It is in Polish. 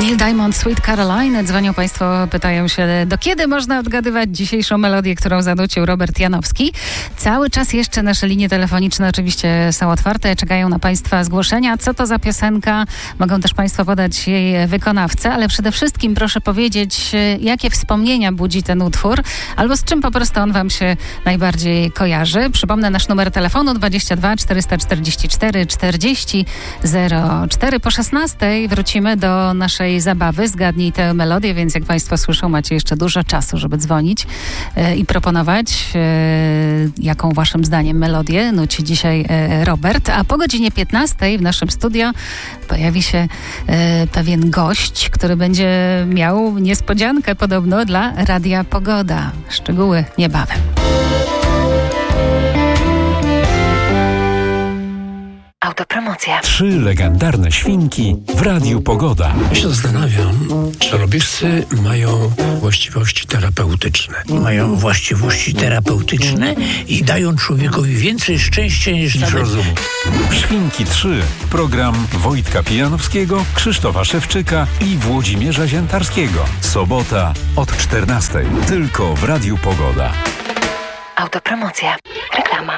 Neil Diamond, Sweet Caroline. Dzwonią Państwo, pytają się, do kiedy można odgadywać dzisiejszą melodię, którą zanucił Robert Janowski. Cały czas jeszcze nasze linie telefoniczne oczywiście są otwarte, czekają na Państwa zgłoszenia. Co to za piosenka? Mogą też Państwo podać jej wykonawcę, ale przede wszystkim proszę powiedzieć, jakie wspomnienia budzi ten utwór, albo z czym po prostu on Wam się najbardziej kojarzy. Przypomnę nasz numer telefonu 22 444 40 04. Po 16 wrócimy do naszej zabawy. Zgadnij tę melodię, więc jak Państwo słyszą, macie jeszcze dużo czasu, żeby dzwonić i proponować, jaką Waszym zdaniem melodię nuci dzisiaj Robert. A po godzinie 15 w naszym studio pojawi się pewien gość, który będzie miał niespodziankę podobno dla Radia Pogoda. Szczegóły niebawem. Autopromocja. 3 legendarne świnki w Radiu Pogoda. Ja się zastanawiam, czy robiksy mają właściwości terapeutyczne. Mają właściwości terapeutyczne i dają człowiekowi więcej szczęścia niż rozumu. Świnki 3. Program Wojtka Pijanowskiego, Krzysztofa Szewczyka i Włodzimierza Ziętarskiego. Sobota od 14. Tylko w Radiu Pogoda. Autopromocja. Reklama.